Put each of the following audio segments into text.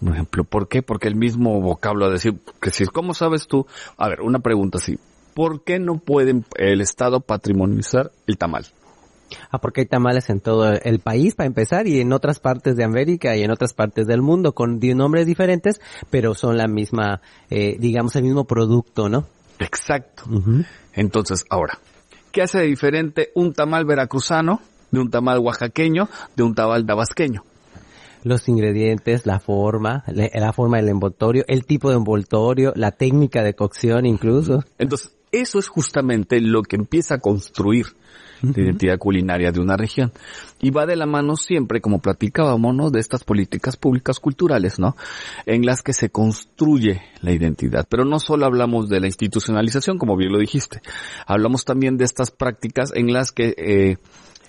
por ejemplo. ¿Por qué? Porque el mismo vocablo a decir que si, ¿cómo sabes tú? A ver, una pregunta así. ¿Por qué no pueden el Estado patrimonializar el tamal? Porque hay tamales en todo el país, para empezar, y en otras partes de América y en otras partes del mundo, con nombres diferentes, pero son la misma, digamos, el mismo producto, ¿no? Exacto. Entonces, ahora, ¿qué hace de diferente un tamal veracruzano de un tamal oaxaqueño de un tamal tabasqueño? Los ingredientes, la forma del envoltorio, el tipo de envoltorio, la técnica de cocción incluso. Entonces, eso es justamente lo que empieza a construir la identidad culinaria de una región. Y va de la mano siempre, como platicábamos, ¿no?, de estas políticas públicas culturales, ¿no?, en las que se construye la identidad. Pero no solo hablamos de la institucionalización, como bien lo dijiste. Hablamos también de estas prácticas en las que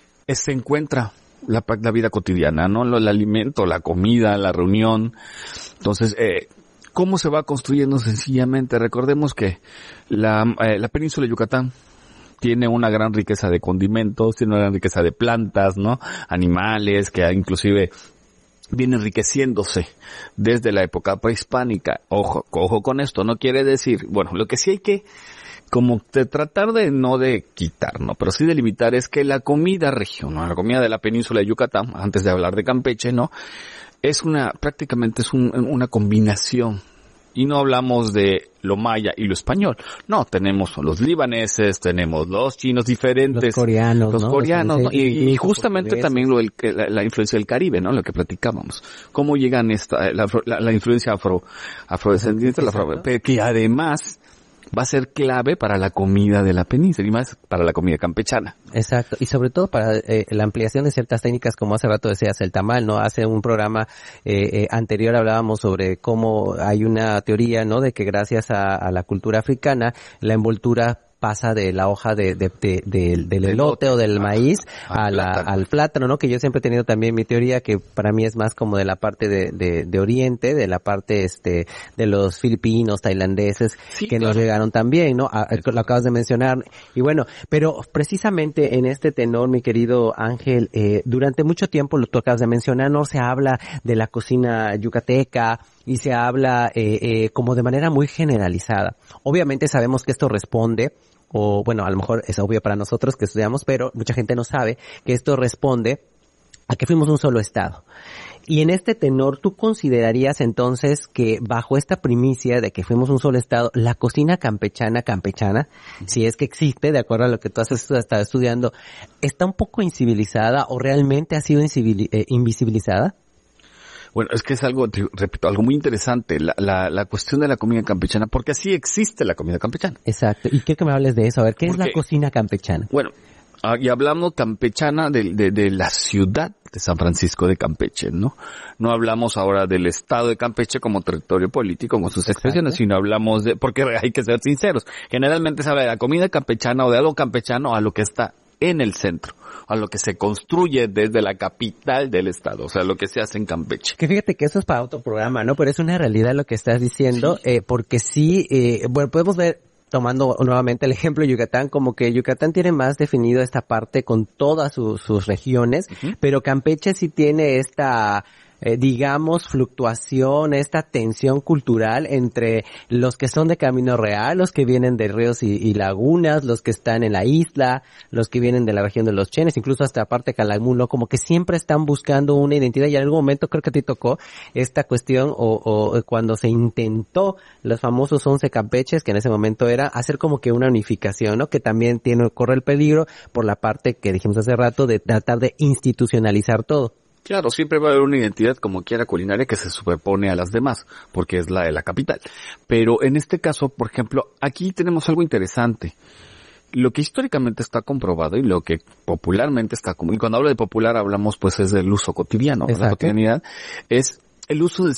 se encuentra la vida cotidiana, ¿no?, el alimento, la comida, la reunión. Entonces, ¿cómo se va construyendo? Sencillamente, recordemos que la península de Yucatán tiene una gran riqueza de condimentos, tiene una gran riqueza de plantas, ¿no?, animales, que inclusive viene enriqueciéndose desde la época prehispánica. Ojo con esto, no quiere decir, bueno, lo que sí hay que como tratar de no de quitar, ¿no?, pero sí de limitar es que la comida regional, la comida de la península de Yucatán, antes de hablar de Campeche, ¿no?, es prácticamente es una combinación. Y no hablamos de lo maya y lo español. No, tenemos los libaneses, tenemos los chinos diferentes. Los coreanos, ¿no? Y justamente también la influencia del Caribe, ¿no?, lo que platicábamos. Cómo llegan la influencia afrodescendiente, que además va a ser clave para la comida de la península y más para la comida campechana. Exacto, y sobre todo para la ampliación de ciertas técnicas, como hace rato decías, el tamal, ¿no? Hace un programa anterior hablábamos sobre cómo hay una teoría, ¿no?, de que gracias a la cultura africana, la envoltura pasa de la hoja del elote o del maíz al plátano, ¿no? Que yo siempre he tenido también mi teoría, que para mí es más como de la parte de Oriente, de la parte de los filipinos, tailandeses, sí, que claro, nos llegaron también, ¿no? Lo acabas de mencionar. Y bueno, pero precisamente en este tenor, mi querido Ángel, durante mucho tiempo, lo tú acabas de mencionar, no se habla de la cocina yucateca y se habla como de manera muy generalizada. Obviamente sabemos que esto responde, o bueno, a lo mejor es obvio para nosotros que estudiamos, pero mucha gente no sabe que esto responde a que fuimos un solo estado. Y en este tenor, ¿tú considerarías entonces que bajo esta primicia de que fuimos un solo estado, la cocina campechana, si es que existe, de acuerdo a lo que tú has estado estudiando, está un poco incivilizada o realmente ha sido invisibilizada? Bueno, es que es algo, repito, algo muy interesante, la cuestión de la comida campechana, porque así existe la comida campechana. Exacto, y quiero que me hables de eso, a ver, ¿qué es la cocina campechana? Bueno, y hablamos campechana de la ciudad de San Francisco de Campeche, ¿no? No hablamos ahora del estado de Campeche como territorio político, con sus expresiones, sino hablamos porque hay que ser sinceros, generalmente se habla de la comida campechana o de algo campechano a lo que está en el centro, a lo que se construye desde la capital del estado, o sea, lo que se hace en Campeche. Que fíjate que eso es para otro programa, ¿no? Pero es una realidad lo que estás diciendo, sí. Porque sí, bueno, podemos ver, tomando nuevamente el ejemplo de Yucatán, como que Yucatán tiene más definido esta parte con todas sus regiones, pero Campeche sí tiene esta digamos, fluctuación, esta tensión cultural entre los que son de Camino Real, los que vienen de ríos y lagunas, los que están en la isla, los que vienen de la región de los Chenes, incluso hasta aparte Calakmul, ¿no? Como que siempre están buscando una identidad, y en algún momento creo que a ti tocó esta cuestión, o cuando se intentó los famosos 11 Campeches, que en ese momento era hacer como que una unificación, ¿no? Que también corre el peligro por la parte que dijimos hace rato de tratar de institucionalizar todo. Claro, siempre va a haber una identidad como quiera culinaria que se superpone a las demás, porque es la de la capital. Pero en este caso, por ejemplo, aquí tenemos algo interesante. Lo que históricamente está comprobado y lo que popularmente está común, y cuando hablo de popular hablamos pues es del uso cotidiano, la cotidianidad, es el uso del